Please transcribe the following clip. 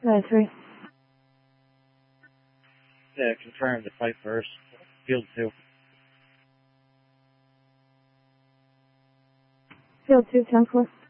3. Yeah, confirm the fight first. Field 2. Field 2, 10-4.